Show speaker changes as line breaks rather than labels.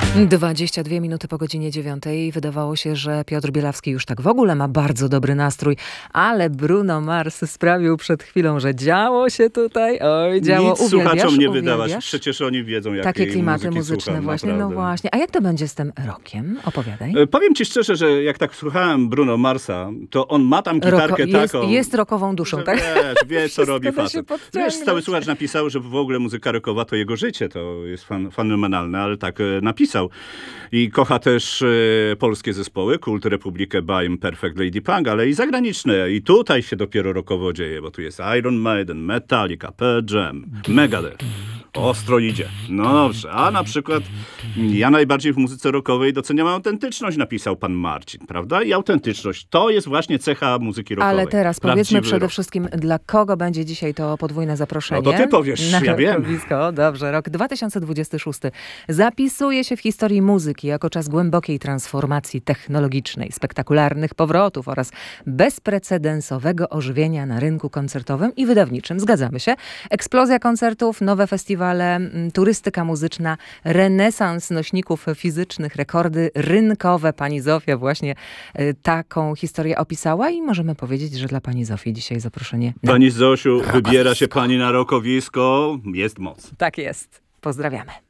22 minuty po godzinie 9. Wydawało się, że Piotr Bielawski już tak w ogóle ma bardzo dobry nastrój, ale Bruno Mars sprawił przed chwilą, że działo się tutaj. Oj, działo.
Nic słuchaczom nie wydawać. Przecież oni wiedzą, jakie
takie klimaty muzyczne
słucham,
właśnie.
naprawdę.
No właśnie. A jak to będzie z tym rokiem? Opowiadaj.
Powiem ci szczerze, że jak tak słuchałem Bruno Marsa, to on ma tam gitarkę taką...
Jest rokową duszą,
że
tak?
Wiesz, wie, co robi
da się
facet.
podciągnąć.
Wiesz, cały słuchacz napisał, że w ogóle muzyka rockowa to jego życie. To jest fenomenalne, ale tak napisał. I kocha też polskie zespoły, Kult, Republikę, Baim, Perfect Lady Punk, ale i zagraniczne. I tutaj się dopiero rockowo dzieje, bo tu jest Iron Maiden, Metallica, Pearl Jam, Megadeth. Ostro idzie. No dobrze. A na przykład ja najbardziej w muzyce rockowej doceniam autentyczność, napisał pan Marcin, prawda? I autentyczność to jest właśnie cecha muzyki rockowej.
Ale teraz powiedzmy
Prawdziwy
przede
rock.
wszystkim, dla kogo będzie dzisiaj to podwójne zaproszenie.
No to ty powiesz, ja wiem.
Rokowisko. Dobrze, rok 2026 zapisuje się w historii muzyki jako czas głębokiej transformacji technologicznej, spektakularnych powrotów oraz bezprecedensowego ożywienia na rynku koncertowym i wydawniczym. Zgadzamy się. Eksplozja koncertów, nowe festiwale, turystyka muzyczna, renesans nośników fizycznych, rekordy rynkowe. Pani Zofia właśnie taką historię opisała i możemy powiedzieć, że dla pani Zofii dzisiaj zaproszenie na
Pani Zosiu,
rokowisko.
wybiera się pani na rokowisko. Jest moc.
Tak jest. Pozdrawiamy.